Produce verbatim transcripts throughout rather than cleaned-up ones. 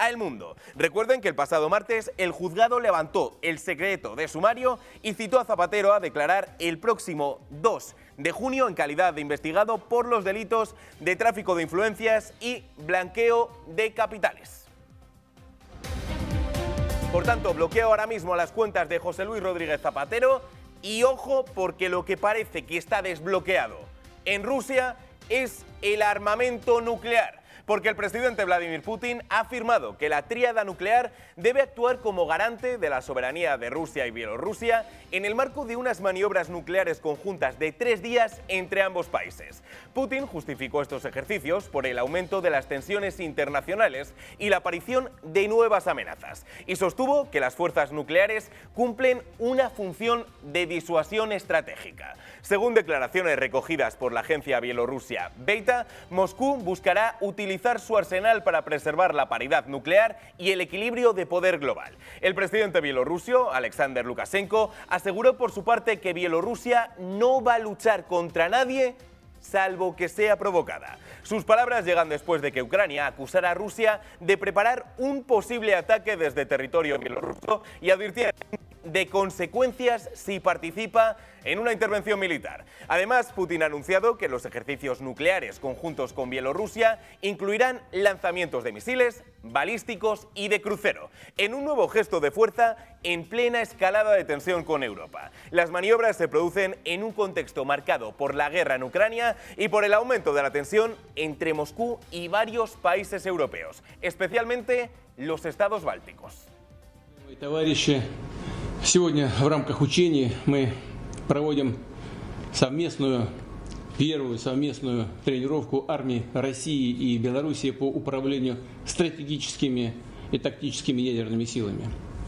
a El Mundo. Recuerden que el pasado martes el juzgado levantó el secreto de sumario y citó a Zapatero a declarar el próximo dos de junio en calidad de investigado por los delitos de tráfico de influencias y blanqueo de capitales. Por tanto, bloqueo ahora mismo las cuentas de José Luis Rodríguez Zapatero y ojo, porque lo que parece que está desbloqueado en Rusia es el armamento nuclear. Porque el presidente Vladimir Putin ha afirmado que la tríada nuclear debe actuar como garante de la soberanía de Rusia y Bielorrusia en el marco de unas maniobras nucleares conjuntas de tres días entre ambos países. Putin justificó estos ejercicios por el aumento de las tensiones internacionales y la aparición de nuevas amenazas, y sostuvo que las fuerzas nucleares cumplen una función de disuasión estratégica. Según declaraciones recogidas por la agencia bielorrusia Beta, Moscú buscará utilizar su arsenal para preservar la paridad nuclear y el equilibrio de poder global. El presidente bielorruso, Alexander Lukashenko, aseguró por su parte que Bielorrusia no va a luchar contra nadie salvo que sea provocada. Sus palabras llegan después de que Ucrania acusara a Rusia de preparar un posible ataque desde territorio bielorruso y advirtiera de consecuencias si participa en una intervención militar. Además, Putin ha anunciado que los ejercicios nucleares conjuntos con Bielorrusia incluirán lanzamientos de misiles, balísticos y de crucero, en un nuevo gesto de fuerza en plena escalada de tensión con Europa. Las maniobras se producen en un contexto marcado por la guerra en Ucrania y por el aumento de la tensión entre Moscú y varios países europeos, especialmente los estados bálticos. Сегодня в рамках учений мы проводим совместную, первую совместную тренировку армий России и Белоруссии по управлению стратегическими и тактическими ядерными силами.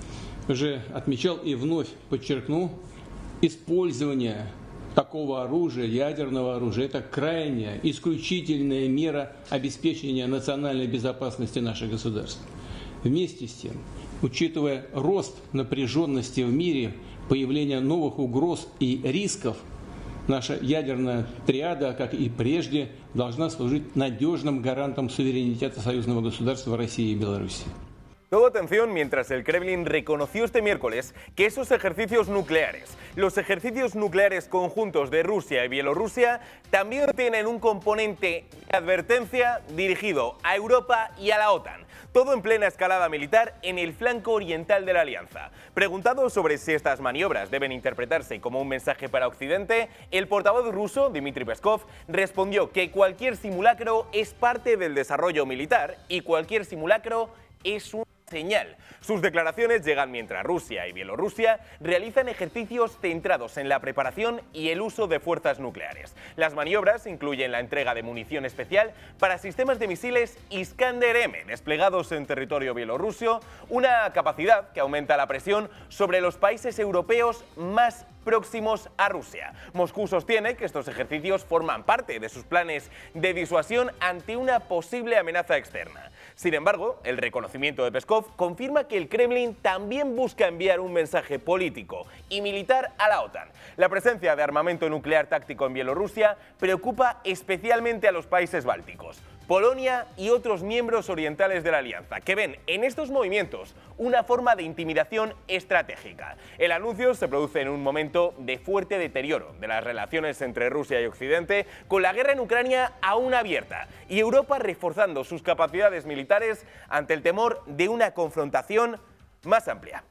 Уже отмечал и вновь подчеркну, использование такого оружия, ядерного оружия, это крайняя, исключительная мера обеспечения национальной безопасности наших государств. Вместе с тем, учитывая рост напряженности в мире, появление новых угроз и рисков, наша ядерная триада, как и прежде, должна служить надежным гарантом суверенитета союзного государства России и Беларуси. Todo atención mientras el Kremlin reconoció este miércoles que esos ejercicios nucleares, los ejercicios nucleares conjuntos de Rusia y Bielorrusia, también tienen un componente de advertencia dirigido a Europa y a la OTAN. Todo en plena escalada militar en el flanco oriental de la alianza. Preguntado sobre si estas maniobras deben interpretarse como un mensaje para Occidente, el portavoz ruso, Dmitry Peskov, respondió que cualquier simulacro es parte del desarrollo militar y cualquier simulacro es un señal. Sus declaraciones llegan mientras Rusia y Bielorrusia realizan ejercicios centrados en la preparación y el uso de fuerzas nucleares. Las maniobras incluyen la entrega de munición especial para sistemas de misiles Iskander-M desplegados en territorio bielorruso, una capacidad que aumenta la presión sobre los países europeos más próximos a Rusia. Moscú sostiene que estos ejercicios forman parte de sus planes de disuasión ante una posible amenaza externa. Sin embargo, el reconocimiento de Peskov confirma que el Kremlin también busca enviar un mensaje político y militar a la OTAN. La presencia de armamento nuclear táctico en Bielorrusia preocupa especialmente a los países bálticos, Polonia y otros miembros orientales de la alianza, que ven en estos movimientos una forma de intimidación estratégica. El anuncio se produce en un momento de fuerte deterioro de las relaciones entre Rusia y Occidente, con la guerra en Ucrania aún abierta y Europa reforzando sus capacidades militares ante el temor de una confrontación más amplia.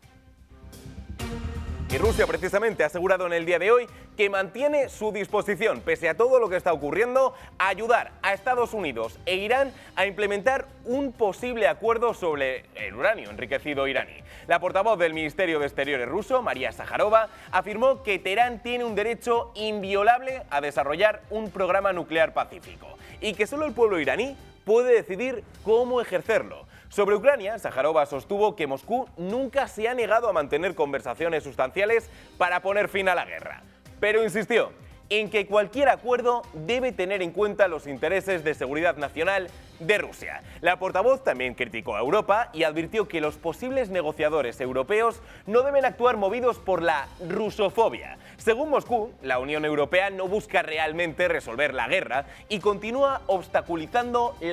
Y Rusia precisamente ha asegurado en el día de hoy que mantiene su disposición, pese a todo lo que está ocurriendo, a ayudar a Estados Unidos e Irán a implementar un posible acuerdo sobre el uranio enriquecido iraní. La portavoz del Ministerio de Exteriores ruso, María Zaharova, afirmó que Teherán tiene un derecho inviolable a desarrollar un programa nuclear pacífico y que solo el pueblo iraní puede decidir cómo ejercerlo. Sobre Ucrania, Zaharova sostuvo que Moscú nunca se ha negado a mantener conversaciones sustanciales para poner fin a la guerra, pero insistió en que cualquier acuerdo debe tener en cuenta los intereses de seguridad nacional de Rusia. La portavoz también criticó a Europa y advirtió que los posibles negociadores europeos no deben actuar movidos por la rusofobia. Según Moscú, la Unión Europea no busca realmente resolver la guerra y continúa obstaculizando la